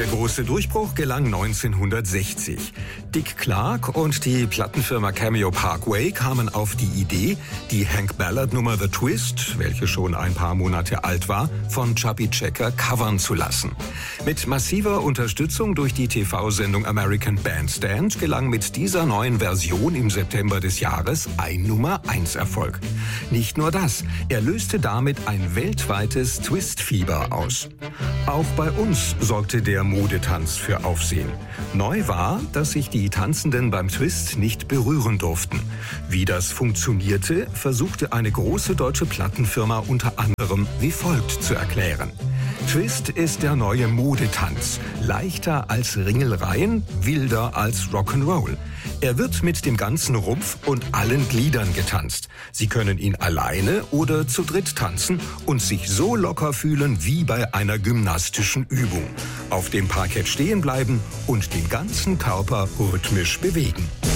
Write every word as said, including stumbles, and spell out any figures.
große Durchbruch gelang neunzehnhundertsechzig. Dick Clark und die Plattenfirma Cameo Parkway kamen auf die Idee, die Hank Ballard-Nummer The Twist, welche schon ein paar Monate alt war, von Chubby Checker covern zu lassen. Mit massiver Unterstützung durch die T V-Sendung American Bandstand gelang mit dieser neuen Version im September des Jahres ein Nummer eins Erfolg. Nicht nur das, er löste damit ein weltweites Twist-Fieber aus. Auch bei uns sorgte der Modetanz für Aufsehen. Neu war, dass sich die Tanzenden beim Twist nicht berühren durften. Wie das funktionierte, versuchte eine große deutsche Plattenfirma unter anderem wie folgt zu erklären. Twist ist der neue Modetanz. Leichter als Ringelreihen, wilder als Rock'n'Roll. Er wird mit dem ganzen Rumpf und allen Gliedern getanzt. Sie können ihn alleine oder zu dritt tanzen und sich so locker fühlen wie bei einer gymnastischen Übung. Auf dem Parkett stehen bleiben und den ganzen Körper rhythmisch bewegen.